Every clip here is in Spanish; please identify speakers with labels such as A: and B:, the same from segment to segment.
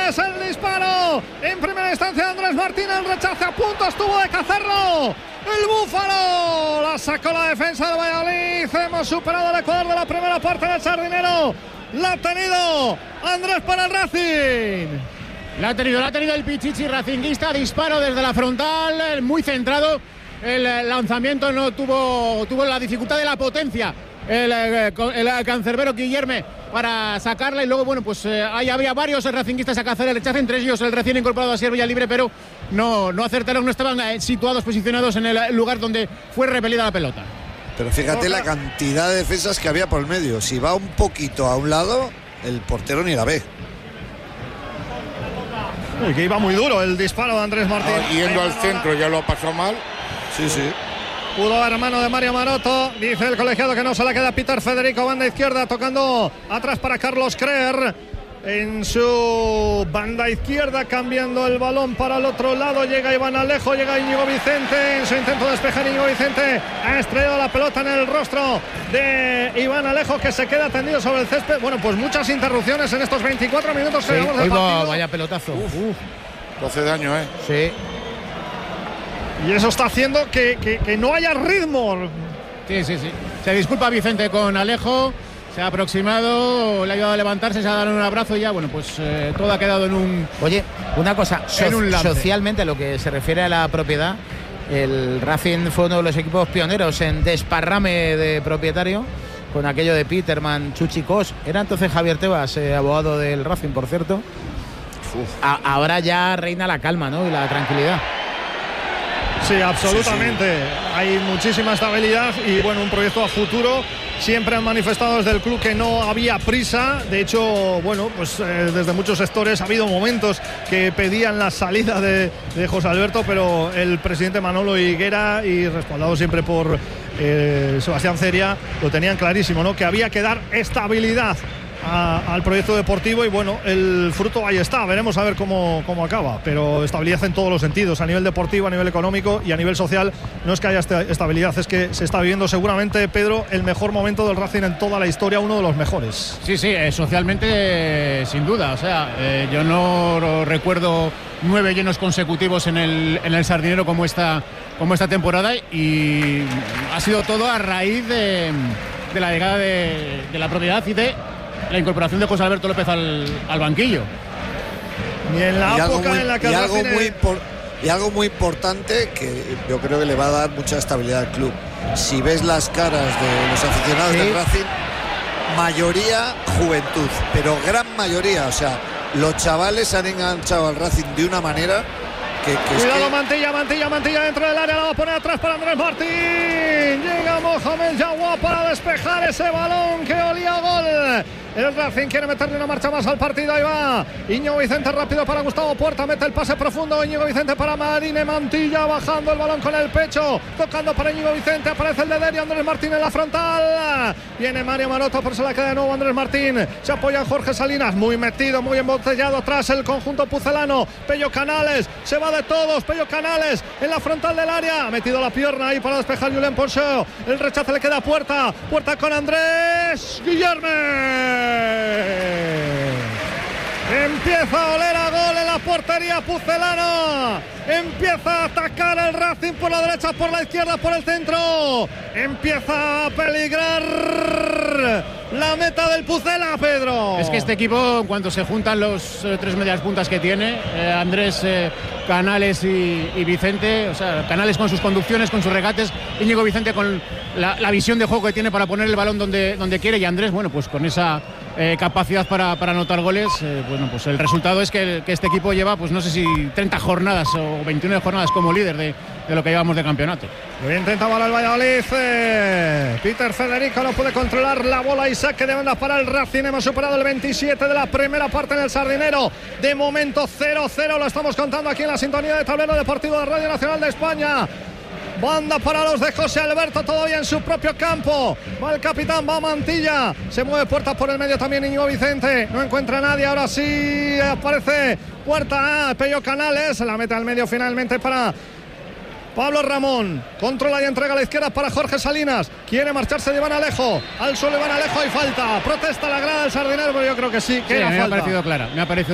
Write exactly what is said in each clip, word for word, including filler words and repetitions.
A: es el disparo. En primera instancia Andrés Martín, el rechace a punto estuvo de cazarlo. El Búfalo la sacó la defensa del Valladolid. Hemos superado el Ecuador de la primera parte del Sardinero. La ha tenido Andrés para el Racing.
B: La ha tenido, la ha tenido el Pichichi racinguista. Disparo desde la frontal, muy centrado. El lanzamiento no tuvo, tuvo la dificultad de la potencia. El, el, el cancerbero Guillerme para sacarla, y luego bueno pues eh, ahí había varios racinguistas a cazar el rechace, entre ellos el recién incorporado Asier Villalibre, pero no, no acertaron, no estaban eh, situados, posicionados en el lugar donde fue repelida la pelota.
C: Pero fíjate la cantidad de defensas que había por el medio. Si va un poquito a un lado, el portero ni la ve.
A: Y que iba muy duro el disparo de Andrés Martín.
D: No, yendo al centro ya lo ha pasado mal.
C: Sí, sí.
A: Pudo haber mano de Mario Maroto. Dice el colegiado que no se la queda Peter Federico, banda izquierda, tocando atrás para Carlos Creer. En su banda izquierda, cambiando el balón para el otro lado. Llega Iván Alejo, llega Íñigo Vicente. En su intento de despejar, Íñigo Vicente ha estrellado la pelota en el rostro de Iván Alejo, que se queda tendido sobre el césped. Bueno, pues muchas interrupciones en estos veinticuatro minutos.
B: Sí,
A: del partido.
B: Vaya pelotazo.
D: Uf, uf. Lo hace daño, ¿eh?
B: Sí.
A: Y eso está haciendo que, que, que no haya ritmo.
B: Sí, sí, sí. Se disculpa Vicente con Alejo. Se ha aproximado, le ha ayudado a levantarse, se ha dado un abrazo y ya, bueno, pues eh, todo ha quedado en un...
E: Oye, una cosa, so-
B: en un
E: socialmente, a lo que se refiere a la propiedad, el Racing fue uno de los equipos pioneros en desparrame de propietario, con aquello de Peterman, Chuchi Cos. Era entonces Javier Tebas, eh, abogado del Racing, por cierto. A- ahora ya reina la calma, ¿no? Y la tranquilidad.
A: Sí, absolutamente. Sí, sí. Hay muchísima estabilidad y bueno, un proyecto a futuro. Siempre han manifestado desde el club que no había prisa. De hecho, bueno, pues eh, desde muchos sectores ha habido momentos que pedían la salida de, de José Alberto, pero el presidente Manolo Higuera, y respaldado siempre por eh, Sebastián Ceria, lo tenían clarísimo, ¿no? Que había que dar estabilidad A, al proyecto deportivo y bueno, el fruto ahí está, veremos a ver cómo, cómo acaba, pero estabilidad en todos los sentidos, a nivel deportivo, a nivel económico y a nivel social. No es que haya estabilidad, es que se está viviendo seguramente, Pedro, el mejor momento del Racing en toda la historia, uno de los mejores.
B: Sí, sí, eh, socialmente eh, sin duda, o sea, eh, yo no recuerdo nueve llenos consecutivos en el, en el Sardinero como esta, como esta temporada, y ha sido todo a raíz de, de la llegada de, de la propiedad y de la incorporación de José Alberto López al, al banquillo.
A: Y en la
C: y
A: época
C: muy,
A: en la que
C: y algo,
A: tiene...
C: muy impor- y algo muy importante que yo creo que le va a dar mucha estabilidad al club. Si ves las caras de los aficionados, ¿sí?, del Racing, mayoría juventud, pero gran mayoría, o sea, los chavales han enganchado al Racing de una manera que, que
A: Cuidado,
C: es que...
A: Mantilla, Mantilla, Mantilla dentro del área, la va a poner atrás para Andrés Martín. Llega Mohamed Jawad para despejar ese balón que olía a gol. El Racing quiere meterle una marcha más al partido. Ahí va Íñigo Vicente, rápido para Gustavo Puerta, mete el pase profundo. Íñigo Vicente para Marine Mantilla, bajando el balón con el pecho, tocando para Íñigo Vicente, aparece el de Derio, Andrés Martín en la frontal. Viene Mario Maroto, pero se la queda de nuevo Andrés Martín. Se apoya en Jorge Salinas, muy metido, muy embotellado atrás el conjunto pucelano. Pello Canales, se va de todos. Pello Canales en la frontal del área, ha metido la pierna ahí para despejar Julen Ponce. El rechace le queda a Puerta, Puerta con Andrés Guillerme. Empieza a oler a gol en la portería pucelana. Empieza a atacar el Racing por la derecha, por la izquierda, por el centro. Empieza a peligrar la meta del Pucela, Pedro.
B: Es que este equipo, en cuanto se juntan los eh, tres medias puntas que tiene, eh, Andrés, eh, Canales y, y Vicente, o sea, Canales con sus conducciones, con sus regates, Íñigo Vicente con la, la visión de juego que tiene para poner el balón donde, donde quiere, y Andrés, bueno, pues con esa eh, capacidad para, para anotar goles, eh, bueno, pues el resultado es que, que este equipo lleva, pues no sé si treinta jornadas o veintinueve jornadas como líder de, de lo que llevamos de campeonato.
A: Lo intenta ahora el Valladolid. eh, Peter Federico no puede controlar la bola y saque de banda para el Racing. Hemos superado el veintisiete de la primera parte en el Sardinero. De momento cero cero, lo estamos contando aquí en la sintonía de Tablero Deportivo de Radio Nacional de España. Banda para los de José Alberto, todavía en su propio campo. Va el capitán, va Mantilla. Se mueve Puerta por el medio también Íñigo Vicente. No encuentra a nadie, ahora sí aparece Puerta. Pello Canales, se la mete al medio finalmente para Pablo Ramón. Controla y entrega a la izquierda para Jorge Salinas. Quiere marcharse de Iván Alejo. Al suelo Iván Alejo, hay falta. Protesta la grada del Sardinero, pero yo creo que sí, que
B: sí,
A: era
B: me
A: falta.
B: ha parecido clara, me ha parecido clara.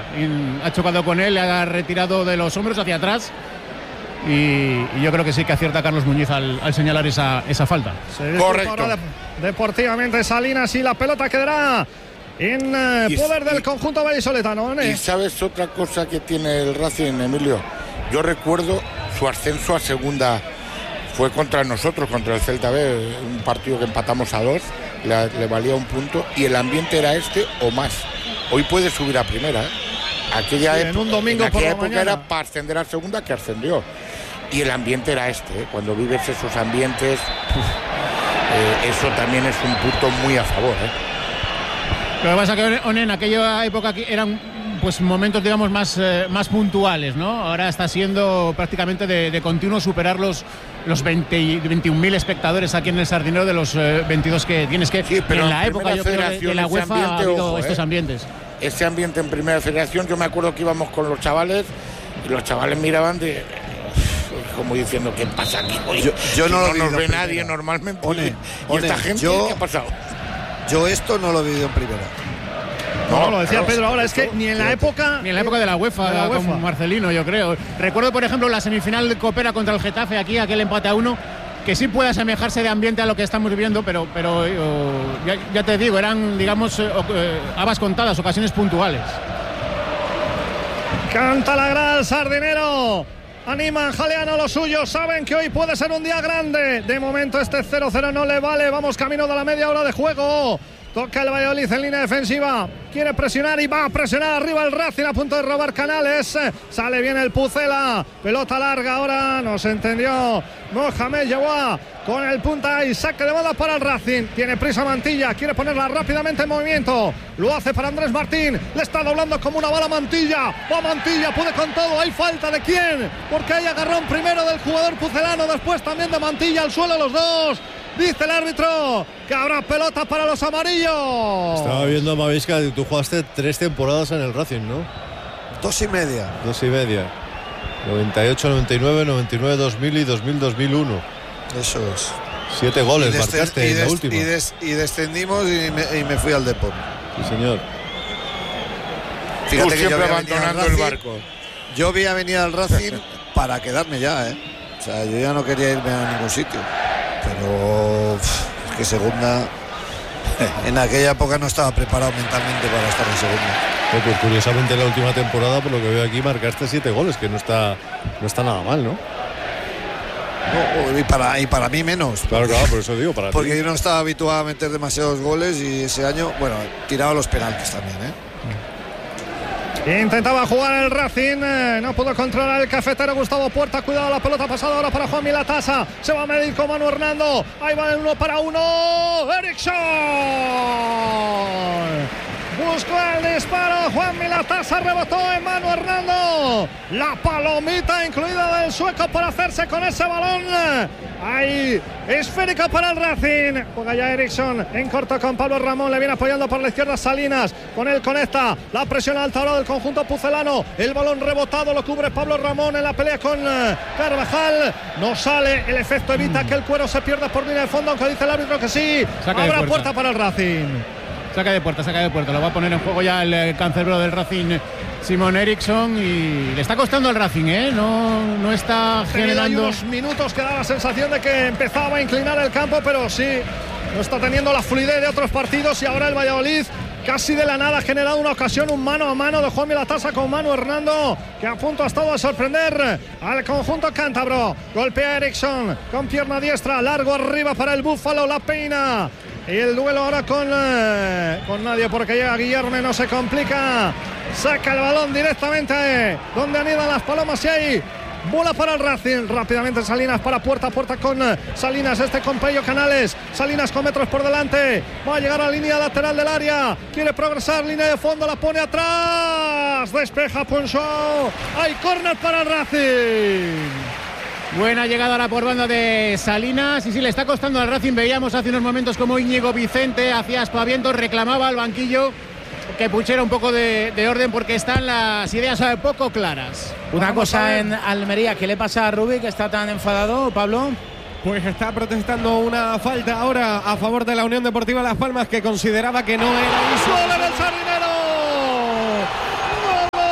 B: y ha chocado con él, le ha retirado de los hombros hacia atrás. Y, y yo creo que sí que acierta Carlos Muñiz al, al señalar esa, esa falta.
A: Correcto. De, deportivamente Salinas y la pelota quedará en eh, y, poder del y, conjunto vallisoletano. ¿eh?
D: Y sabes otra cosa que tiene el Racing, Emilio. Yo recuerdo su ascenso a segunda, fue contra nosotros, contra el Celta B, un partido que empatamos a dos, le, le valía un punto y el ambiente era este o más. Hoy puede subir a primera, ¿eh? Aquella
A: sí,
D: época,
A: en un domingo
D: en aquella
A: por la
D: época
A: mañana.
D: Era para ascender a segunda, que ascendió. Y el ambiente era este, ¿eh? Cuando vives esos ambientes, uf, eh, eso también es un punto muy a favor, ¿eh?
B: Lo que pasa es que en aquella época eran pues momentos, digamos, más, eh, más puntuales, ¿no? Ahora está siendo prácticamente de, de continuo superar los, los veinte, veintiún mil espectadores aquí en el Sardinero de los eh, veintidós que tienes que...
D: Sí, pero
B: en la época yo creo que en la UEFA ambiente, ha habido ojo, estos eh. ambientes.
D: Ese ambiente en Primera Federación, yo me acuerdo que íbamos con los chavales y los chavales miraban de... como diciendo, ¿qué pasa aquí? Oye,
C: yo, yo
D: si
C: no,
D: no
C: lo
D: nos ve
C: primera.
D: nadie normalmente.
C: One,
D: y
C: one,
D: esta gente,
C: yo,
D: ¿qué ha pasado?
C: Yo esto no lo he vivido en primera.
A: No, no, lo decía Pedro ahora, es que ni en la época...
B: Ni en la época de la UEFA, de la UEFA. Con Marcelino, yo creo. Recuerdo, por ejemplo, la semifinal de Copera contra el Getafe, aquí, aquel empate a uno, que sí puede asemejarse de ambiente a lo que estamos viviendo, pero, pero oh, ya, ya te digo, eran, digamos, eh, eh, habas contadas, ocasiones puntuales.
A: Canta la grada el Sardinero. Animan, jalean a los suyos, saben que hoy puede ser un día grande. De momento este cero cero no le vale, vamos camino de la media hora de juego. Toca el Valladolid en línea defensiva, quiere presionar y va a presionar arriba el Racing a punto de robar Canales. Sale bien el Pucela, pelota larga ahora, no se entendió. Mohamed Yawa con el punta y saque de bola para el Racing. Tiene prisa Mantilla, quiere ponerla rápidamente en movimiento. Lo hace para Andrés Martín, le está doblando como una bala Mantilla. Va Mantilla, puede con todo, hay falta de quién, porque hay agarrón primero del jugador pucelano, después también de Mantilla, al suelo los dos. Dice el árbitro que habrá pelota para los amarillos.
F: Estaba viendo, Mavisca, que tú jugaste tres temporadas en el Racing, ¿no?
C: Dos y media.
F: Dos y media. noventa y ocho, noventa y nueve, noventa y nueve, dos mil y dos mil, dos mil uno.
C: Eso es.
F: Siete goles marcaste
C: y
F: en la última.
C: Y, des, y descendimos y me, y me fui al Depor.
F: Sí, señor.
C: Fíjate
D: Tú
C: que yo
D: siempre abandonando el barco.
C: Yo vi a venir al Racing para quedarme ya, ¿eh? O sea, yo ya no quería irme a ningún sitio. Pero es que segunda, en aquella época no estaba preparado mentalmente para estar en segunda.
F: Pues curiosamente en la última temporada, por lo que veo aquí, marcaste siete goles, que no está, no está nada mal, ¿no?
C: No, y para, y para mí menos.
F: Claro, claro, por eso digo, para
C: Porque
F: ti.
C: yo no estaba habituado a meter demasiados goles y ese año, bueno, tiraba los penaltis también, ¿eh?
A: Intentaba jugar el Racing, eh, no pudo controlar el cafetero Gustavo Puerta. Cuidado, la pelota pasada ahora para Juan Milatasa. Se va a medir con Manu Hernando. Ahí va el uno para uno. Eriksson. Buscó el disparo. Juan Milatasa rebotó en Manu Hernando. La palomita incluida del sueco para hacerse con ese balón. Ahí, esférica para el Racing. Juega ya Eriksson en corto con Pablo Ramón. Le viene apoyando por la izquierda Salinas. Con él conecta. La presión alta ahora del conjunto pucelano. El balón rebotado lo cubre Pablo Ramón en la pelea con Carvajal. No sale. El efecto evita que el cuero se pierda por línea de fondo, aunque dice el árbitro que sí.
B: Saca
A: Habrá
B: puerta.
A: puerta para el Racing.
B: Saca de puerta, saca de puerta. Lo va a poner en juego ya el cancerbero del Racing, Simon Eriksson, y le está costando al Racing, ¿eh? No, no está generando.
A: Hay unos minutos que da la sensación de que empezaba a inclinar el campo, pero sí, no está teniendo la fluidez de otros partidos. Y ahora el Valladolid, casi de la nada, ha generado una ocasión, un mano a mano de Juan Milatasa con Manu Hernando, que a punto ha estado de sorprender al conjunto cántabro. Golpea a Eriksson con pierna diestra, largo arriba para el Búfalo, la peina. Y el duelo ahora con, eh, con nadie, porque llega Guillermo, no se complica. Saca el balón directamente eh, donde anidan las palomas y ahí bola para el Racing. Rápidamente Salinas para Puerta. Puerta con eh, Salinas, este con Pello Canales. Salinas con metros por delante. Va a llegar a la línea lateral del área. Quiere progresar, línea de fondo, la pone atrás. Despeja Punchó. Hay córner para el Racing.
B: Buena llegada ahora por banda de Salinas. Y sí, le está costando al Racing. Veíamos hace unos momentos como Íñigo Vicente hacía aspavientos, reclamaba al banquillo que pusiera un poco de, de orden, porque están las ideas poco claras.
E: Una
B: Vamos
E: cosa en Almería, ¿qué le pasa a Rubí, que está tan enfadado, Pablo?
G: Pues está protestando una falta ahora a favor de la Unión Deportiva Las Palmas, que consideraba que no era eso.
A: ¡Gol en el Sardinero! ¡Gol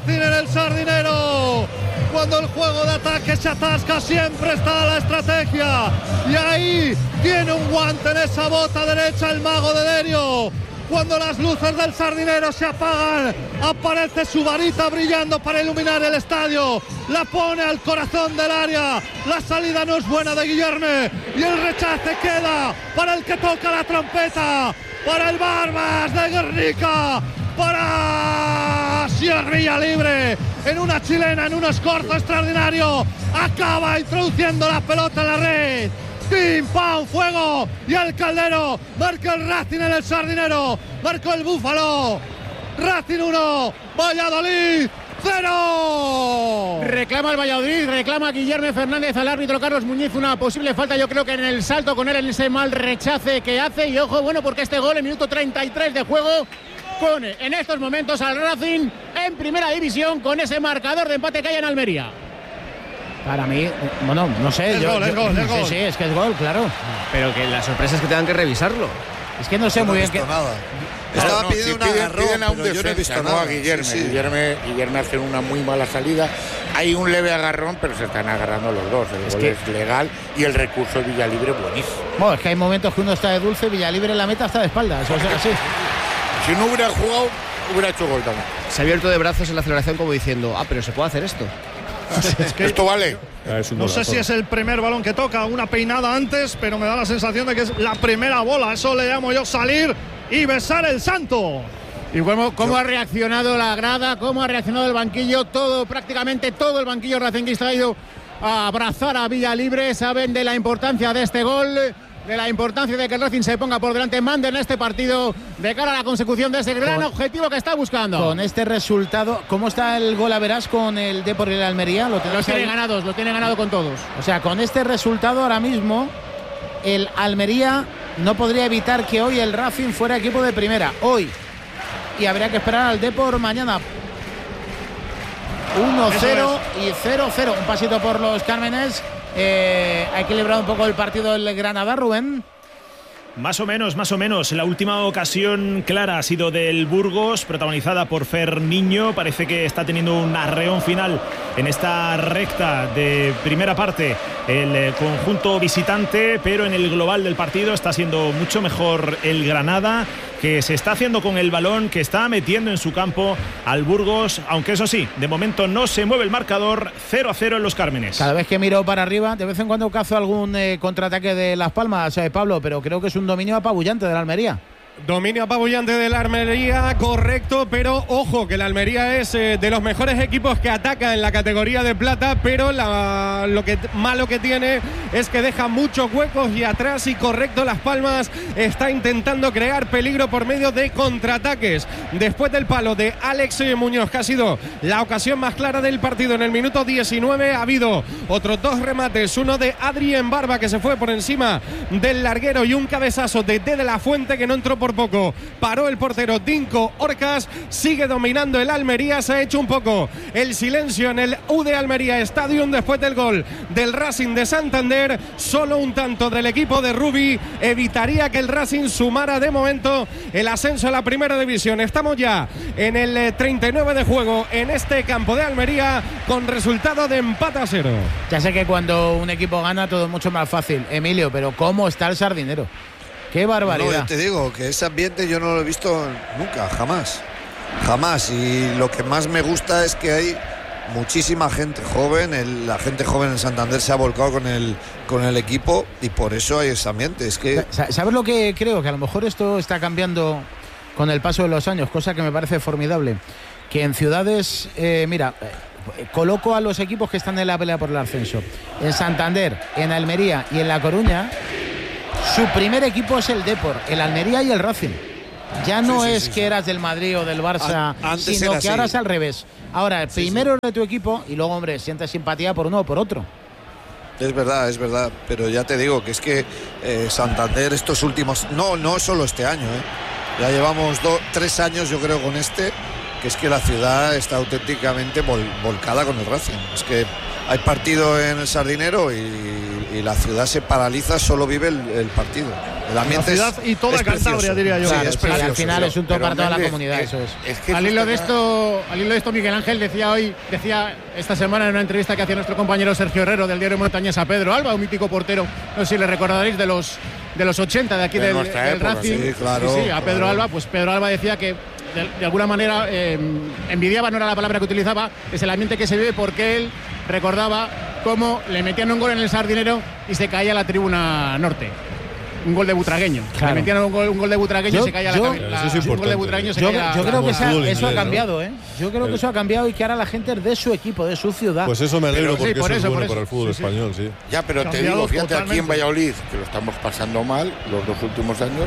A: Racing en el Sardinero. Cuando el juego de ataque se atasca, siempre está la estrategia. Y ahí tiene un guante en esa bota derecha el mago de Derio. Cuando las luces del Sardinero se apagan, aparece su varita brillando para iluminar el estadio. La pone al corazón del área. La salida no es buena de Guillerme. Y el rechace queda para el que toca la trompeta. Para el Barbas de Guernica. Para Sierrilla libre. En una chilena, en un escorzo extraordinario. Acaba introduciendo la pelota en la red. ¡Pim, pam, fuego! Y el Caldero marca el Racing en el Sardinero. Marcó el Búfalo. Racing uno, Valladolid cero.
B: Reclama el Valladolid, reclama Guillermo Fernández al árbitro Carlos Muñiz una posible falta, yo creo que en el salto con él, en ese mal rechace que hace. Y ojo, bueno, porque este gol en minuto treinta y tres de juego pone en estos momentos al Racing en primera división con ese marcador de empate que hay en Almería.
E: Para mí, bueno, no sé.
A: Es
E: yo,
A: gol,
E: yo,
A: es gol, es
E: sí,
A: gol.
E: sí, es que es gol, claro.
H: Pero que la sorpresa es que tengan que revisarlo.
E: Es que no sé
C: Yo no
E: muy
C: he
E: bien
C: visto
E: qué.
C: nada.
D: Claro,
C: Estaba
D: no,
C: pidiendo
D: si
C: un
D: piden,
C: agarrón,
D: piden a un
C: pero yo no he
D: defensa,
C: visto
D: no
C: nada.
D: a Guillermo.
C: Sí, sí.
D: Guillermo. Guillermo hace una muy mala salida. Hay un leve agarrón, pero se están agarrando los dos. El
H: Es
D: gol
H: que-
D: es legal y el recurso de Villalibre buenísimo.
E: Bueno, es que hay momentos que uno está de dulce, Villalibre en la meta está de espaldas. O sea, sí.
D: Si no hubiera jugado, hubiera hecho gol también.
H: Se ha abierto de brazos en la celebración como diciendo, ah, pero se puede hacer esto.
A: Es que
D: Esto vale.
F: Es un
A: no sé
F: golazo.
A: si es el primer balón que toca, una peinada antes, pero me da la sensación de que es la primera bola. Eso le llamo yo salir y besar el santo.
B: Y cómo, cómo ha reaccionado la grada, cómo ha reaccionado el banquillo, todo, prácticamente todo el banquillo racinguista ha ido a abrazar a Villalibre. Saben de la importancia de este gol, de la importancia de que el Racing se ponga por delante, mande en este partido de cara a la consecución de ese gran
E: Con-
B: objetivo que está buscando.
E: Con este resultado, ¿cómo está el gol a verás con el Depor y el Almería? ¿Lo
B: Los
E: tenéis
B: tiene
E: ahí?
B: ganados, los tiene ganado con todos.
E: O sea, con este resultado ahora mismo, el Almería no podría evitar que hoy el Racing fuera equipo de primera. Hoy. Y habría que esperar al Depor mañana. uno cero y cero cero. Un pasito por los Cármenes. Eh, ha equilibrado un poco el partido el Granada, Rubén.
I: Más o menos, más o menos. La última ocasión clara ha sido del Burgos, protagonizada por Fer Niño. Parece que está teniendo un arreón final en esta recta de primera parte el eh, conjunto visitante, pero en el global del partido está siendo mucho mejor el Granada, que se está haciendo con el balón, que está metiendo en su campo al Burgos, aunque eso sí, de momento no se mueve el marcador. Cero a cero en los Cármenes.
E: Cada vez que miro para arriba, de vez en cuando cazo algún eh, contraataque de Las Palmas, eh, Pablo, pero creo que es un dominio apabullante de la Almería.
G: Dominio apabullante de la Almería, correcto, pero ojo que la Almería es eh, de los mejores equipos que ataca en la categoría de plata, pero la, lo que malo que tiene es que deja muchos huecos y atrás, y correcto, Las Palmas está intentando crear peligro por medio de contraataques. Después del palo de Alex Muñoz, que ha sido la ocasión más clara del partido en el minuto diecinueve, ha habido otros dos remates, uno de Adrien Barba, que se fue por encima del larguero, y un cabezazo de De, de la Fuente, que no entró por poco. Paró el portero Dinko Orcas. Sigue dominando el Almería. Se ha hecho un poco el silencio en el U de Almería Stadium después del gol del Racing de Santander. Solo un tanto del equipo de Rubi evitaría que el Racing sumara de momento el ascenso a la primera división. Estamos ya en el eh, treinta y nueve de juego en este campo de Almería, con resultado de empate a cero.
E: Ya sé que cuando un equipo gana todo es mucho más fácil, Emilio, pero ¿cómo está el Sardinero? ¡Qué barbaridad!
C: No, yo te digo que ese ambiente yo no lo he visto nunca, jamás. Jamás. Y lo que más me gusta es que hay muchísima gente joven. El, la gente joven en Santander se ha volcado con el, con el equipo, y por eso hay ese ambiente. Es que
E: ¿Sabes lo que creo? Que a lo mejor esto está cambiando con el paso de los años, cosa que me parece formidable. Que en ciudades, eh, mira, eh, coloco a los equipos que están en la pelea por el ascenso. En Santander, en Almería y en La Coruña, su primer equipo es el Depor, el Almería y el Racing. Ya no
C: Sí, sí,
E: es
C: sí,
E: que
C: sí.
E: eras del Madrid o del Barça,
C: An- antes
E: sino
C: era
E: que ahora
C: así.
E: es al revés. Ahora, el
C: Sí,
E: primero es de tu equipo y luego, hombre, sientes simpatía por uno o por otro.
C: es verdad, es verdad. Pero ya te digo que es que eh, Santander estos últimos... No, no solo este año, ¿eh? Ya llevamos do, tres años, yo creo, con este, que es que la ciudad está auténticamente vol, volcada con el Racing. Es que hay partido en el Sardinero y, y la ciudad se paraliza, solo vive el, el partido. El ambiente
A: la ciudad
C: es,
A: y toda
C: es
A: Cantabria,
C: precioso.
A: diría yo.
C: Sí,
E: Claro,
C: es
E: sí,
C: precioso.
E: al final es un todo para toda la comunidad, eso es.
D: Es que
B: Al
D: eso
B: hilo de
D: está-
B: esto, al hilo de esto, Miguel Ángel decía hoy, decía esta semana en una entrevista que hacía nuestro compañero Sergio Herrero del diario Montañés a Pedro Alba, un mítico portero, no sé si le recordaréis, de los de los ochenta de aquí
D: De
B: del,
D: nuestra
B: del
D: época,
B: Racing.
C: sí, claro,
B: Sí, sí, a Pedro
C: claro.
B: Alba, pues Pedro Alba decía que de, de alguna manera eh, envidiaba, no era la palabra que utilizaba, es el ambiente que se vive porque él recordaba cómo le metían un gol en el Sardinero y se caía la tribuna norte. Un gol de Butragueño.
E: Claro.
B: Le metían un gol, un gol de Butragueño
E: Yo-
B: y se caía
E: yo-
B: la,
F: Eso
B: la
F: es
B: un gol de
F: importante.
B: Butragueño se
E: Yo,
B: caía
E: yo
B: la-
E: creo que
F: Como
E: esa-
F: fútbol
E: eso ha
F: inglés, ¿no?
E: cambiado, ¿eh? Yo creo que eso ha cambiado y que ahora la gente es de su equipo, de su ciudad.
F: Pues eso me alegro
B: Pero sí,
F: porque
B: por
F: eso,
B: eso,
F: es
B: por
F: bueno
B: eso.
F: para el fútbol
B: Sí, sí.
F: español, sí.
D: Ya, pero te
A: Cambiado
D: digo, fíjate, aquí en
A: totalmente.
D: Valladolid, que lo estamos pasando mal los dos últimos años,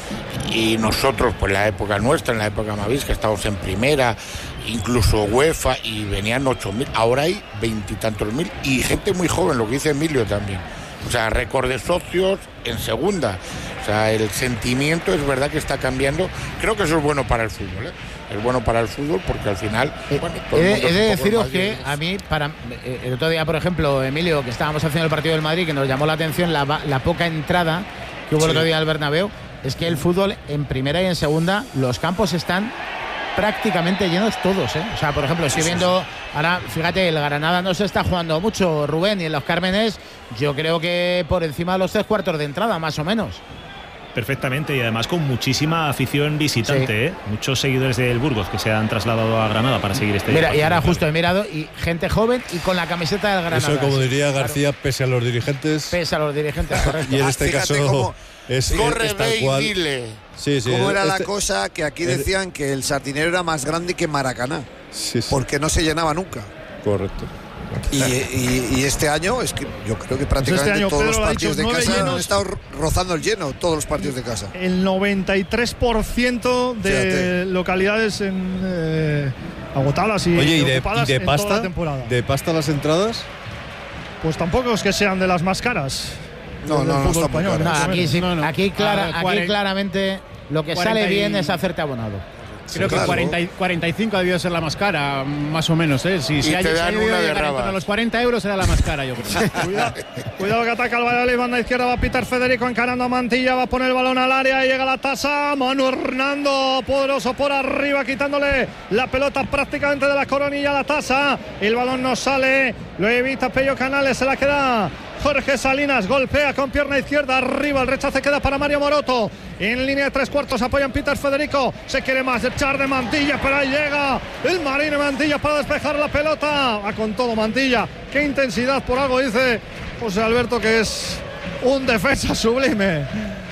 D: y nosotros, pues la época nuestra, en la época Mavis, que estábamos en primera, incluso UEFA, y venían ocho mil, ahora hay veintitantos mil, y gente muy joven, lo que dice Emilio también. O sea, récord de socios en segunda. O sea, el sentimiento es verdad que está cambiando. Creo que eso es bueno para el fútbol, ¿eh? Es bueno para el fútbol porque al final...
E: Eh,
D: bueno, todo
E: he
D: el
E: de,
D: mundo
E: he
D: es
E: de
D: un poco
E: deciros
D: el
E: que
D: Madrid.
E: a mí, para eh, el otro día, por ejemplo, Emilio, que estábamos haciendo el partido del Madrid, que nos llamó la atención la, la poca entrada que hubo el
C: Sí.
E: otro día al Bernabéu, es que el fútbol en primera y en segunda, los campos están prácticamente llenos todos, ¿eh? O sea, por ejemplo, estoy viendo ahora, fíjate, el Granada no se está jugando mucho, Rubén, y en los Cármenes yo creo que por encima de los tres cuartos de entrada, más o menos.
I: Perfectamente, y además con muchísima afición visitante,
E: Sí.
I: ¿eh? Muchos seguidores del Burgos que se han trasladado a Granada para seguir este
E: Mira, y
I: partido.
E: ahora justo he mirado y gente joven y con la camiseta del Granada.
F: Eso, como
E: sí,
F: diría
E: claro.
F: García, pese a los dirigentes.
E: Pese a los dirigentes, correcto.
F: Y en
C: Ah,
F: este
C: fíjate
F: caso
C: cómo-
F: es, es,
D: Corre,
F: es tal
D: ve y
F: cual.
D: dile.
F: Sí, sí.
C: ¿Cómo era la
F: este-
C: cosa? Que aquí
F: el-
C: decían que el Sardinero era más grande que Maracaná,
F: Sí, sí,
C: porque no se llenaba nunca.
F: correcto.
C: Y, y- y este año es que yo creo que prácticamente
A: este año
C: todos
A: Pedro
C: los
A: lo ha
C: partidos de
A: dicho, nueve
C: casa han
A: llenos.
C: estado rozando el lleno, todos los partidos de casa.
A: El noventa y tres por ciento de
C: Fíjate.
A: localidades en, eh, agotadas y,
F: Oye, ¿y de,
A: ocupadas
F: y de
A: en toda
F: pasta?
A: la temporada.
F: ¿De pasta las entradas?
A: Pues tampoco es que sean de las más caras.
C: No,
A: del
C: no, no
A: fútbol
C: está muy
A: español,
C: caro.
E: No,
A: mucho
E: aquí,
A: menos.
E: sí,
B: No, no.
E: aquí, clara-
B: Ah,
E: aquí
B: cuaren-
E: claramente lo que
B: cuarenta
E: sale
B: y-
E: bien es hacerte abonado.
B: Creo
C: Sí,
B: que
C: claro.
B: cuarenta y- cuarenta y cinco ha debido ser la más cara, más o menos. ¿eh? Si,
D: Y
B: si
D: te
B: hay, si
D: dan
B: ha debido
D: una de
B: llegar en torno
D: rabas.
B: a los cuarenta euros será la más cara, yo creo.
A: Cuidado, cuidado que ataca el Valladolid, banda izquierda va Peter Federico encarando a Mantilla, va a poner el balón al área y llega la tasa, Manu Hernando, poderoso por arriba, quitándole la pelota prácticamente de la coronilla a la tasa, el balón no sale, lo evita Pello Canales, se la queda Jorge Salinas, golpea con pierna izquierda arriba, el rechace queda para Mario Moroto, en línea de tres cuartos apoyan Peter Federico, se quiere más echar de Mantilla, pero ahí llega el Marino Mantilla para despejar la pelota, va con todo Mantilla, qué intensidad, por algo dice José Alberto que es un defensa sublime.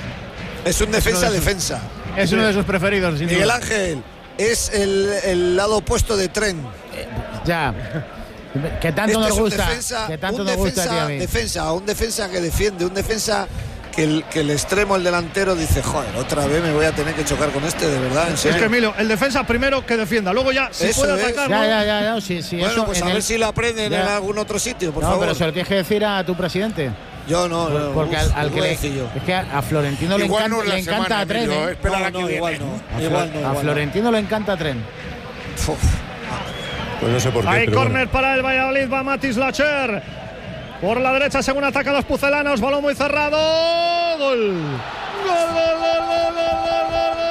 C: Es un defensa-defensa.
B: Es uno de sus preferidos, sin
C: Miguel
B: duda.
C: Ángel es el, el lado opuesto de Tren.
E: Ya. Que tanto
C: Este
E: nos
C: es un
E: gusta.
C: defensa,
E: Que tanto
C: un
E: nos gusta a ti y
C: defensa,
E: a mí.
C: defensa, un defensa que defiende, un defensa que el, que el extremo, el delantero, dice, joder, otra vez me voy a tener que chocar con este, de verdad, en
A: Es
C: serio.
A: que Emilio, el defensa primero que defienda, luego ya si
C: Eso
A: puede
C: es.
A: atacar,
E: Ya,
A: ¿no?
E: ya, ya, ya, sí, sí,
C: Bueno,
E: eso
C: pues
E: en
C: a ver
E: el-
C: si lo aprenden en
E: Ya.
C: algún otro sitio, por
E: No,
C: favor.
E: pero se lo tienes que decir a tu presidente.
C: Yo no, no,
E: Porque
C: uf,
E: al, al
C: lo
E: que
C: voy a
E: le,
C: decir yo.
E: es que a, a Florentino le
D: Igual
E: encanta,
D: no es la
E: le encanta
D: semana,
E: a Tren.
D: Emilio,
E: ¿eh?
D: espera la
C: No,
D: que
C: no,
D: viene.
C: igual no,
E: A,
C: igual
E: Flo-
C: no,
E: a
C: igual no.
E: Florentino le encanta Tren.
C: Uf.
F: Pues no sé por qué.
A: Hay
F: pero bueno.
A: córner para el Valladolid, va Matis Lacher. Por la derecha, según atacan los pucelanos, balón muy cerrado. Gol. Gol, gol, gol, gol, gol, gol,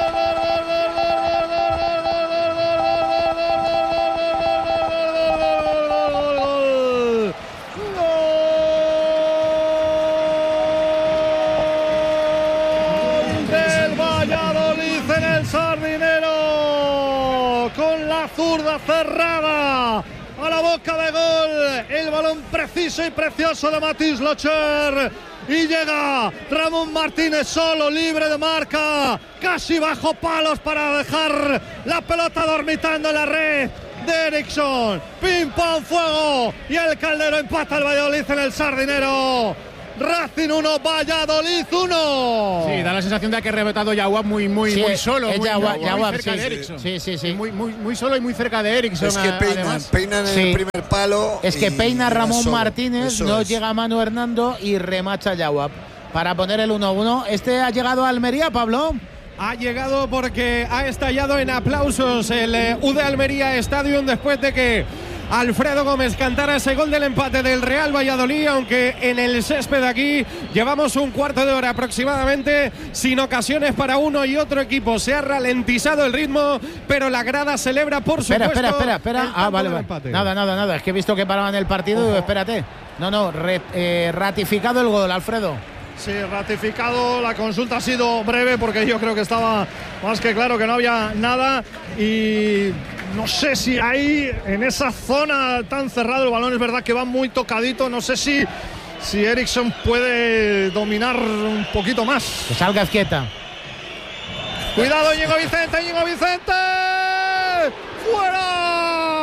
A: del Valladolid en el Sardinero, con la zurda cerrada a la boca de gol, el balón preciso y precioso de Matis Locher y llega Ramón Martínez solo, libre de marca, casi bajo palos para dejar la pelota dormitando en la red de Eriksson, pim pam fuego y el Caldero empata el Valladolid en el Sardinero. Racing uno, Valladolid uno.
B: Sí, da la sensación de que ha rebotado Yaguab muy, muy,
E: Sí,
B: muy solo.
E: es
B: muy,
E: Yaguab,
B: muy
E: Yaguab,
B: cerca
E: sí,
B: de
E: sí,
B: Eriksson.
E: sí, sí, sí.
B: Muy, muy, muy solo y muy cerca de Eriksson.
C: Es que peinan,
B: además.
C: peinan en
E: Sí.
C: el primer palo.
E: Es que
C: y
E: peina
C: era
E: Ramón
C: solo.
E: Martínez,
C: Eso
E: no
C: es.
E: llega Manu Hernando y remacha Yaguab para poner el uno uno. Este ha llegado a Almería, Pablo.
G: Ha llegado porque ha estallado en aplausos el eh, U D Almería Stadium después de que Alfredo Gómez cantara ese gol del empate del Real Valladolid, aunque en el césped aquí llevamos un cuarto de hora aproximadamente sin ocasiones para uno y otro equipo. Se ha ralentizado el ritmo, pero la grada celebra, por
E: espera,
G: supuesto.
E: Espera, espera, espera. Ah, vale, vale. Nada, nada, nada. Es que he visto que paraban el partido. Ojo. Espérate. No, no, re, eh, ratificado el gol, Alfredo.
A: Sí, ratificado. La consulta ha sido breve porque yo creo que estaba más que claro que no había nada. Y no sé si ahí, en esa zona tan cerrada, el balón es verdad que va muy tocadito. No sé si, si Eriksson puede dominar un poquito más.
E: Que salga quieta.
A: Cuidado, Íñigo Vicente, Íñigo Vicente. ¡Fuera!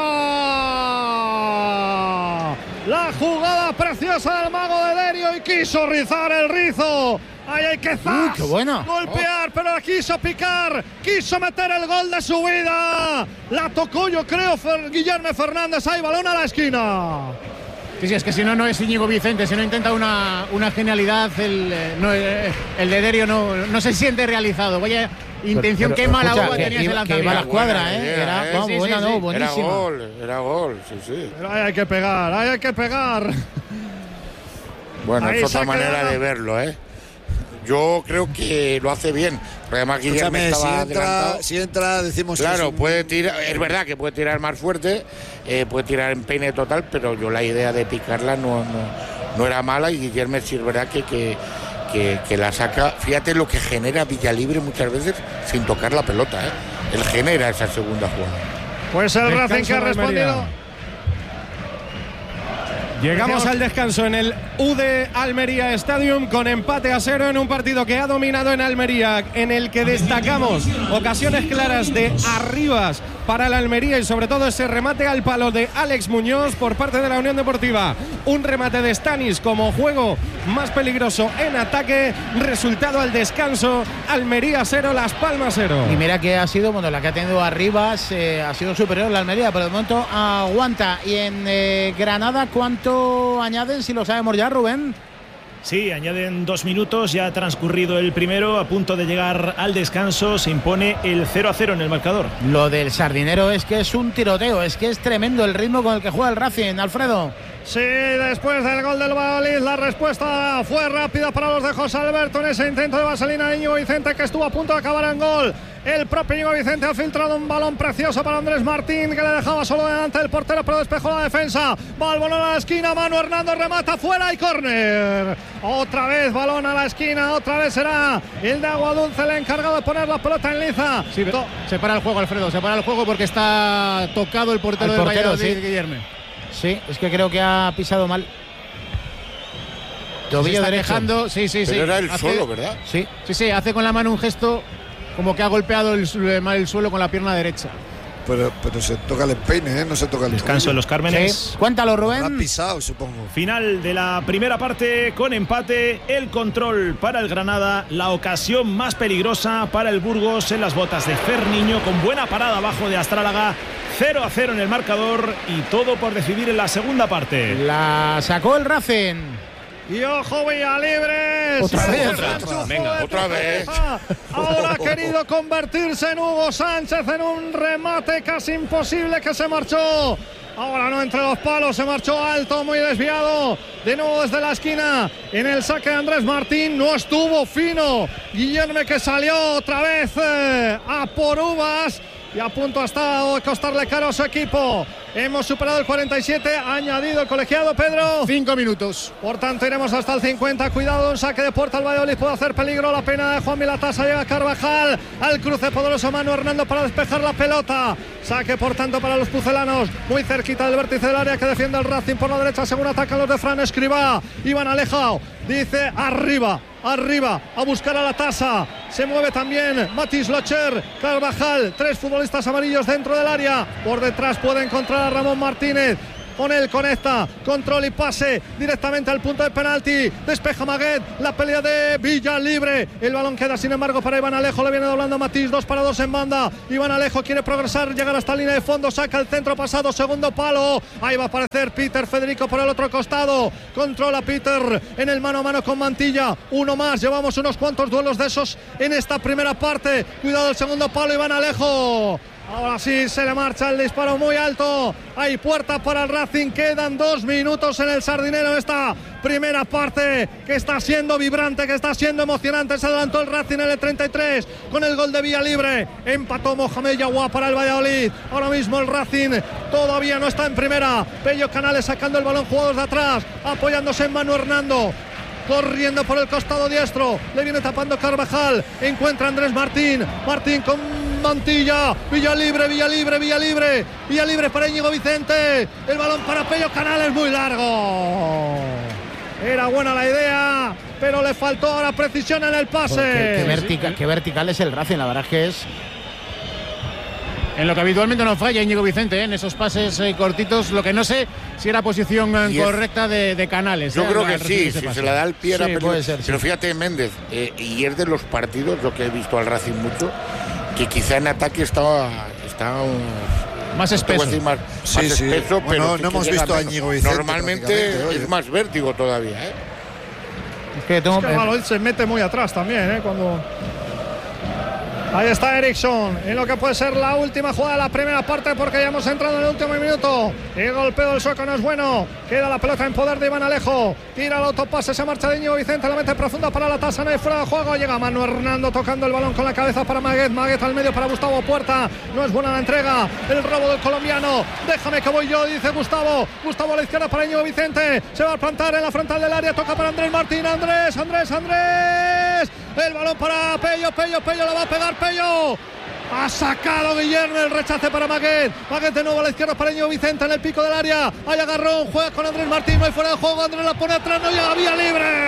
A: La jugada preciosa del mago de Derio y quiso rizar el rizo. Ahí hay que zas,
E: qué bueno.
A: golpear, pero la quiso picar, quiso meter el gol de su vida. La tocó, yo creo, Fer, Guillermo Fernández. Ahí, balón a la esquina.
B: Sí, sí, es que si no, no es Íñigo Vicente. Si no intenta una, una genialidad, el, no, el de Derio no, no se siente realizado. Vaya intención,
E: pero,
B: qué mala
E: escucha,
B: uva
E: que,
B: tenía ese lanzamiento.
E: Que iba a la escuadra, ¿eh?
D: idea,
E: Era,
D: ¿eh?
E: vamos,
B: Sí, sí,
E: buena,
B: sí,
E: no,
B: sí.
E: buenísima.
D: Era gol, era gol, sí, sí.
A: Pero ahí hay que pegar, ahí hay que pegar.
D: Bueno,
A: Ahí
D: es otra
A: se
D: manera
A: queda.
D: de verlo, ¿eh? Yo creo que lo hace bien. Porque además Guillermo
C: Escúchame,
D: estaba
C: si entra,
D: adelantado.
C: si entra, decimos que
D: Claro,
C: es un-
D: puede tirar, es verdad que puede tirar más fuerte, eh, puede tirar en peine total, pero yo la idea de picarla no, no, no era mala y Guillermo sí es verdad que, que, que, que la saca. Fíjate lo que genera Villalibre muchas veces sin tocar la pelota, ¿eh? Él genera esa segunda jugada.
A: Pues el
G: Descanso
A: Racing que ha
G: de Almería.
A: respondido.
G: Llegamos al descanso en el U D Almería Stadium con empate a cero en un partido que ha dominado en Almería, en el que destacamos ocasiones claras de Arribas para el Almería y sobre todo ese remate al palo de Alex Muñoz por parte de la Unión Deportiva. Un remate de Stanis como juego más peligroso en ataque. Resultado al descanso: Almería cero, Las Palmas cero.
E: Y mira que ha sido, bueno, la que ha tenido Arribas eh, ha sido superior la Almería, pero de momento aguanta. Y en eh, Granada, ¿cuánto añaden, si lo sabemos ya, Rubén?
I: Sí, añaden dos minutos, ya ha transcurrido el primero, a punto de llegar al descanso, se impone el cero a cero en el marcador.
E: Lo del Sardinero es que es un tiroteo, es que es tremendo el ritmo con el que juega el Racing, Alfredo.
A: Sí, después del gol del Valladolid, la respuesta fue rápida para los de José Alberto en ese intento de vaselina de Íñigo Vicente, que estuvo a punto de acabar en gol. El propio Íñigo Vicente ha filtrado un balón precioso para Andrés Martín, que le dejaba solo delante del portero, pero despejó la defensa. Va el balón a la esquina, Manu Hernando remata fuera y córner. Otra vez balón a la esquina, otra vez será el de Aguadulce el encargado de poner la pelota en liza.
B: Sí, se para el juego, Alfredo, se para el juego porque está tocado el portero,
E: el portero
B: del Valladolid,
E: sí.
B: Guillermo.
E: Sí, es que creo que ha pisado mal. Tobillo derecho.
B: Quejando, sí, sí,
D: Pero
B: sí.
D: era el
B: Hace,
D: suelo, ¿verdad?
E: Sí.
B: Sí, sí, hace con la mano un gesto como que ha golpeado el, el suelo con la pierna derecha.
C: Pero, pero se toca el empeine, ¿eh? No se toca el
I: Descanso
C: tobillo.
I: en los Cármenes.
E: Sí. Cuéntalo,
C: Lo ha
E: Rubén.
C: pisado, supongo.
I: Final de la primera parte con empate, el control para el Granada, la ocasión más peligrosa para el Burgos en las botas de Fer Niño, con buena parada abajo de Astrálaga, cero a cero en el marcador y todo por decidir en la segunda parte.
E: La sacó el Racing.
A: Y ojo, Villalibre.
E: Otra
A: Sí,
E: vez.
A: otra
D: Otra, venga, otra vez.
A: Ahora ha querido convertirse en Hugo Sánchez en un remate casi imposible que se marchó. Ahora no entre los palos, se marchó alto, muy desviado. De nuevo desde la esquina. En el saque de Andrés Martín no estuvo fino. Guillermo, que salió otra vez eh, a por uvas. Y a punto ha estado de costarle caro a su equipo. Hemos superado el cuarenta y siete, ha añadido el colegiado, Pedro.
B: Cinco minutos.
A: Por tanto, iremos hasta el cincuenta. Cuidado, un saque de puerta al Valladolid, puede hacer peligro. La pena de Juan Milatasa, llega Carvajal al cruce poderoso, Manu Hernando para despejar la pelota. Saque, por tanto, para los pucelanos, muy cerquita del vértice del área que defiende el Racing por la derecha, según atacan los de Fran Escribá. Iván Alejao dice arriba, arriba, a buscar a la tasa. Se mueve también Matis Locher, Carvajal, tres futbolistas amarillos dentro del área. Por detrás puede encontrar a Ramón Martínez. Con él conecta, control y pase directamente al punto de penalti. Despeja Maguet, la pelea de Villalibre. El balón queda sin embargo para Iván Alejo, le viene doblando Matís, dos para dos en banda. Iván Alejo quiere progresar, llegar hasta la línea de fondo, saca el centro pasado, segundo palo. Ahí va a aparecer Peter Federico por el otro costado. Controla Peter en el mano a mano con Mantilla. Uno más, llevamos unos cuantos duelos de esos en esta primera parte. Cuidado el segundo palo, Iván Alejo. Ahora sí se le marcha el disparo muy alto. Hay puerta para el Racing. Quedan dos minutos en el Sardinero. Esta primera parte que está siendo vibrante, que está siendo emocionante. Se adelantó el Racing en el treinta y tres con el gol de Villalibre. Empató Mohamed Yaguá para el Valladolid. Ahora mismo el Racing todavía no está en primera. Pello Canales sacando el balón, jugados de atrás, apoyándose en Manu Hernando. Corriendo por el costado diestro, le viene tapando Carvajal, encuentra Andrés Martín, Martín con Mantilla, Villalibre, Villalibre, Villalibre, Villalibre para Íñigo Vicente, el balón para Pello Canales, muy largo. Era buena la idea, pero le faltó ahora precisión en el pase.
E: Qué, qué, vertica, qué vertical es el Racing, la verdad es que es...
B: En lo que habitualmente no falla Íñigo Vicente, ¿eh? En esos pases eh, cortitos, lo que no sé si era posición eh, correcta de, de Canales.
D: Yo
B: ¿eh?
D: creo que sí, si se la da al pie era
E: sí, puede ser,
D: pero
E: sí.
D: Fíjate, Méndez, eh, y es de los partidos, lo que he visto al Racing mucho, que quizá en ataque estaba, estaba un,
B: más espeso.
D: No más,
C: sí,
D: más
C: sí.
D: espeso,
C: Bueno,
D: pero
C: no,
D: que,
C: no
D: que
C: hemos visto a Íñigo Vicente.
D: Normalmente es más vértigo todavía, ¿eh?
E: Es que, tengo...
A: es que el balón se mete muy atrás también, ¿eh? Cuando... Ahí está Eriksson, en lo que puede ser la última jugada de la primera parte, porque ya hemos entrado en el último minuto. El golpeo del sueco no es bueno. Queda la pelota en poder de Iván Alejo. Tira el autopase, se marcha de Íñigo Vicente, la mete profunda para la tasa, no hay fuera de juego. Llega Manu Hernando tocando el balón con la cabeza para Maguet. Maguet al medio para Gustavo Puerta. No es buena la entrega. El robo del colombiano. Déjame que voy yo, dice Gustavo. Gustavo a la izquierda para Íñigo Vicente. Se va a plantar en la frontal del área. Toca para Andrés Martín. Andrés, Andrés, Andrés. El balón para Pello, Pello, Pello, la va a pegar Pello. Ha sacado Guillermo, el rechace para Maguet. Maguet de nuevo a la izquierda para Íñigo Vicente en el pico del área. Hay agarrón, juega con Andrés Martín, no hay fuera de juego. Andrés la pone atrás, no llega, vía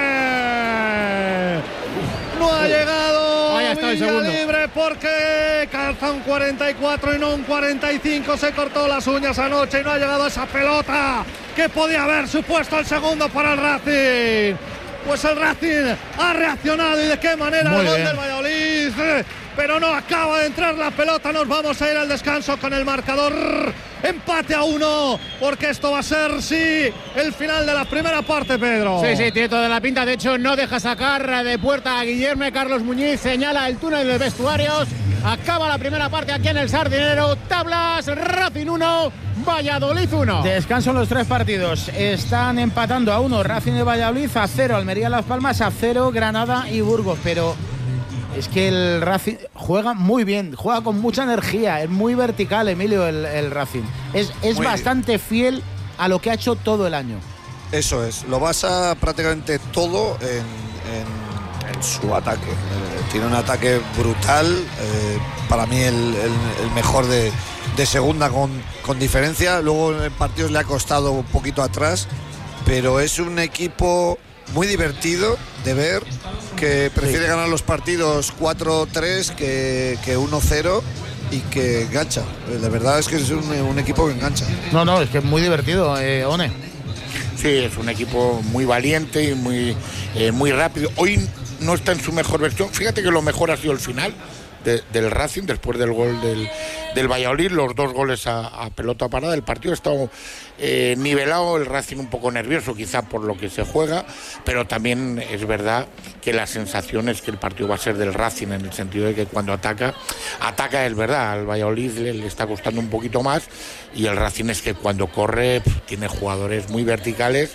A: libre. No ha llegado vía libre porque calza un cuarenta y cuatro y no un cuarenta y cinco. Se cortó las uñas anoche y no ha llegado esa pelota que podía haber supuesto el segundo para el Racing. Pues el Racing ha reaccionado, y de qué manera. Muy el gol bien del Valladolid, pero no acaba de entrar la pelota. Nos vamos a ir al descanso con el marcador empate a uno, porque esto va a ser, sí, el final de la primera parte, Pedro.
B: Sí, sí, tiene toda la pinta. De hecho, no deja sacar de puerta a Guillermo. Carlos Muñiz señala el túnel de vestuarios. Acaba la primera parte aquí en el Sardinero. Tablas, Racing uno, Valladolid uno.
E: Descanso en los tres partidos. Están empatando a uno Racing y Valladolid, a cero Almería Las Palmas, a cero Granada y Burgos. Pero es que el Racing juega muy bien, juega con mucha energía, es muy vertical, Emilio, el, el Racing. Es, es bastante fiel a lo que ha hecho todo el año.
C: Eso es, lo basa prácticamente todo en, en en su ataque. Eh, tiene un ataque brutal, eh, para mí el, el, el mejor de, de segunda con, con diferencia. Luego en partidos le ha costado un poquito atrás, pero es un equipo muy divertido de ver, que prefiere sí. ganar los partidos cuatro tres que, que uno cero y que engancha. La verdad es que es un, un equipo que engancha.
E: No, no, es que es muy divertido, eh, One.
D: Sí, es un equipo muy valiente y muy, eh, muy rápido. Hoy no está en su mejor versión. Fíjate que lo mejor ha sido el final de, del Racing, después del gol del, del Valladolid, los dos goles a, a pelota parada. El partido ha estado eh, nivelado, el Racing un poco nervioso quizá por lo que se juega, pero también es verdad que la sensación es que el partido va a ser del Racing, en el sentido de que cuando ataca, ataca es verdad, al Valladolid le, le está costando un poquito más, y el Racing es que cuando corre pff, tiene jugadores muy verticales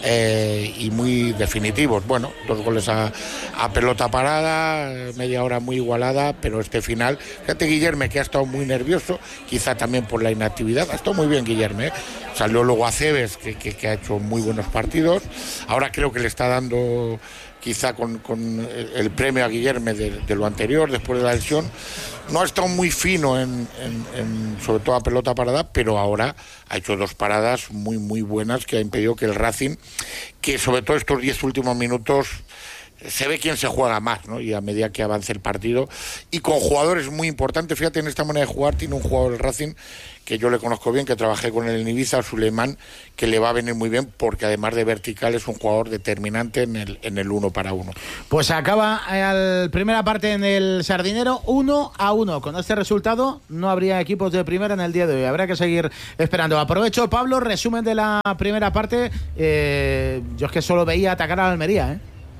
D: eh, y muy definitivos. Bueno, dos goles a, a pelota parada, media hora muy igualada, pero este final, fíjate Guillermo, que ha estado muy nervioso, quizá también por la inactividad, ha estado muy bien Guillermo, ¿eh? Salió luego Aceves, que, que, que ha hecho muy buenos partidos, ahora creo que le está dando quizá con, con el premio a Guillermo de, de lo anterior, después de la lesión. No ha estado muy fino, en, en, en, sobre todo a pelota parada, pero ahora ha hecho dos paradas muy, muy buenas que ha impedido que el Racing, que sobre todo estos diez últimos minutos, se ve quién se juega más, ¿no? Y a medida que avance el partido, y con jugadores muy importantes. Fíjate, en esta manera de jugar tiene un jugador del Racing que yo le conozco bien, que trabajé con él en Ibiza, Suleimán, que le va a venir muy bien, porque además de vertical es un jugador determinante en el, en el uno para uno.
E: Pues acaba la primera parte en el Sardinero uno a uno. Con este resultado no habría equipos de primera en el día de hoy, habrá que seguir esperando. Aprovecho, Pablo, resumen de la primera parte. Eh, yo es que solo veía atacar a la Almería, ¿eh?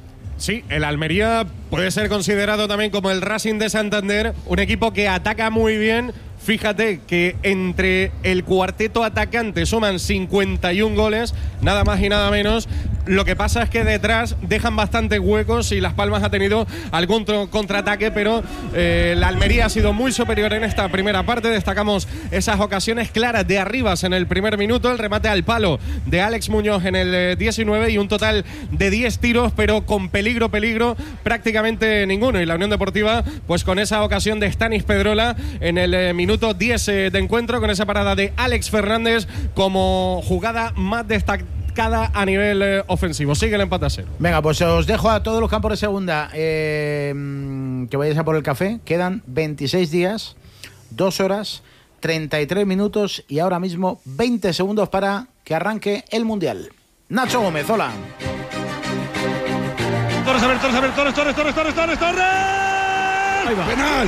G: Sí, el Almería puede ser considerado también como el Racing de Santander, un equipo que ataca muy bien, Fíjate que entre el cuarteto atacante suman cincuenta y un goles, nada más y nada menos. Lo que pasa es que detrás dejan bastantes huecos y Las Palmas ha tenido algún contraataque, pero eh, la Almería ha sido muy superior en esta primera parte. Destacamos esas ocasiones claras de Arribas en el primer minuto, el remate al palo de Alex Muñoz en el eh, diecinueve y un total de diez tiros, pero con peligro, peligro prácticamente ninguno. Y la Unión Deportiva, pues con esa ocasión de Stanis Pedrola en el eh, minuto diez eh, de encuentro, con esa parada de Alex Fernández como jugada más destacada a nivel eh, ofensivo. Sigue el empate a cero.
E: Venga, pues os dejo a todos los campos de segunda eh, que vayáis a por el café. Quedan veintiséis días, dos horas, treinta y tres minutos y ahora mismo veinte segundos para que arranque el Mundial. Nacho Gómez, hola.
J: Torres, a ver, Torres, a ver, Torres, Torres, Torres, Torres, Torres, Torres.
E: Ahí va.
J: Penal.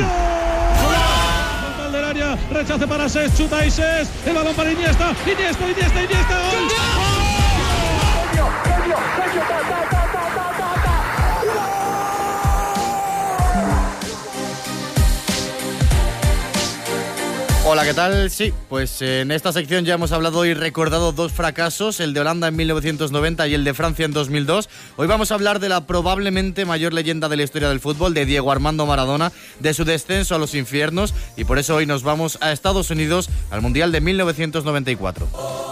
J: Del área, rechace para Ses, chuta y Ses, el balón para Iniesta, Iniesta, Iniesta, Iniesta, gol.
K: Hola, ¿qué tal? Sí, pues en esta sección ya hemos hablado y recordado dos fracasos, el de Holanda en mil novecientos noventa y el de Francia en dos mil dos. Hoy vamos a hablar de la probablemente mayor leyenda de la historia del fútbol, de Diego Armando Maradona, de su descenso a los infiernos, y por eso hoy nos vamos a Estados Unidos, al Mundial de mil novecientos noventa y cuatro.